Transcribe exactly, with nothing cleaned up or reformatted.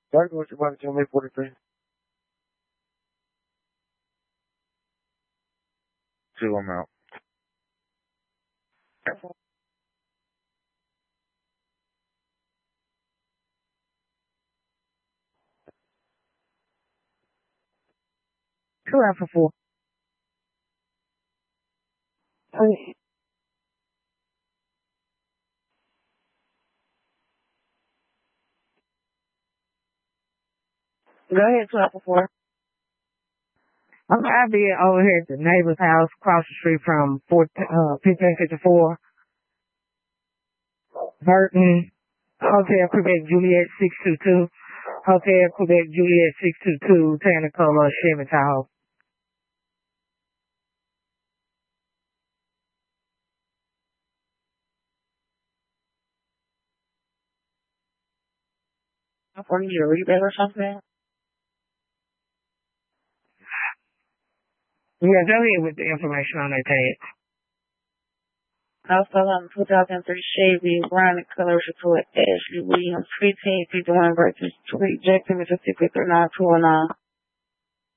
Sorry, what's your body to May forty-three? Two, I'm out. Two Alpha four. Hey. Go ahead, two Alpha four. I'm I'll be over here at the neighbor's house across the street from fourteen, uh, fifteen fifty-four. Burton, Hotel Quebec Juliet six two two. Hotel Quebec Juliet six two two, Tanacola, Chevy Tahoe. Or need a rebate or something? Yeah, go ahead with the information on that tag. Also, um, two thousand three Chevy, brown in color, Shakur Ashley Williams, fifteen fifty-one versus Tweet, Jackson, Mississippi, three nine two one nine.